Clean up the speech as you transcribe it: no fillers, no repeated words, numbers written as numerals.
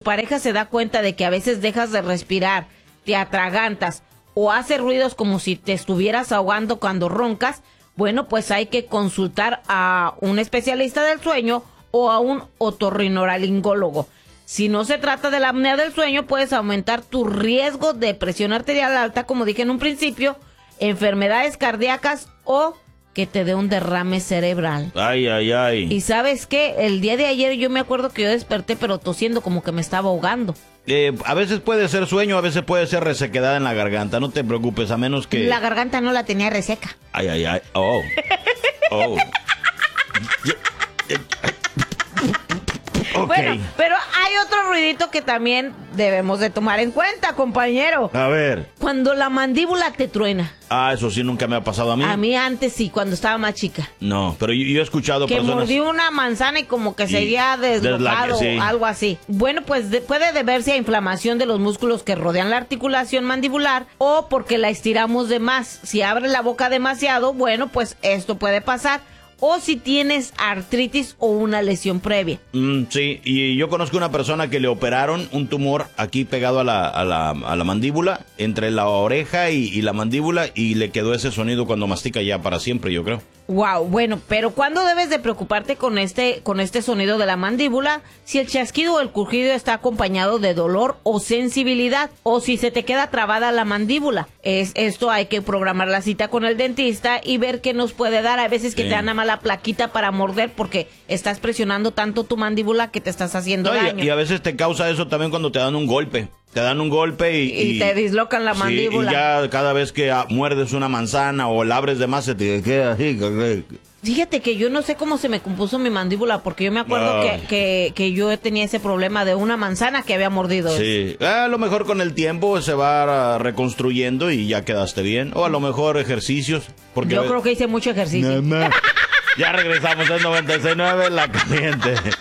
pareja se da cuenta de que a veces dejas de respirar, te atragantas o hace ruidos como si te estuvieras ahogando cuando roncas, bueno, pues hay que consultar a un especialista del sueño o a un otorrinolaringólogo. Si no se trata de la apnea del sueño, puedes aumentar tu riesgo de presión arterial alta, como dije en un principio, enfermedades cardíacas o que te dé un derrame cerebral. Ay, ay, ay. Y ¿sabes qué? El día de ayer yo me acuerdo que yo desperté pero tosiendo, como que me estaba ahogando. A veces puede ser sueño, a veces puede ser resequedad en la garganta. No te preocupes, a menos que... La garganta no la tenía reseca. Ay, ay, ay. Oh. Oh. Okay. Bueno, pero hay otro ruidito que también debemos de tomar en cuenta, compañero. A ver. Cuando la mandíbula te truena. Ah, eso sí nunca me ha pasado a mí. A mí antes sí, cuando estaba más chica. No, pero yo he escuchado que personas... mordí una manzana y como que seguía deslocado, sí. algo así. Bueno, pues puede deberse a inflamación de los músculos que rodean la articulación mandibular o porque la estiramos de más. Si abre la boca demasiado, bueno, pues esto puede pasar. O si tienes artritis o una lesión previa. Sí, y yo conozco una persona que le operaron un tumor aquí pegado a la mandíbula, entre la oreja y la mandíbula, y le quedó ese sonido cuando mastica ya para siempre, yo creo. Wow, bueno, pero ¿cuándo debes de preocuparte con este sonido de la mandíbula? Si el chasquido o el crujido está acompañado de dolor o sensibilidad, o si se te queda trabada la mandíbula. Esto hay que programar la cita con el dentista y ver qué nos puede dar. Hay veces que te dan nada más la plaquita para morder porque estás presionando tanto tu mandíbula que te estás haciendo daño. Y a veces te causa eso también cuando te dan un golpe. Te dan un golpe y te dislocan la mandíbula. Y ya cada vez que muerdes una manzana o la abres de más se te queda así. Fíjate que yo no sé cómo se me compuso mi mandíbula, porque yo me acuerdo que yo tenía ese problema de una manzana que había mordido. Sí, a lo mejor con el tiempo se va reconstruyendo y ya quedaste bien. O a lo mejor ejercicios. Porque yo creo que hice mucho ejercicio. Ya regresamos, es 96.9, La Caliente.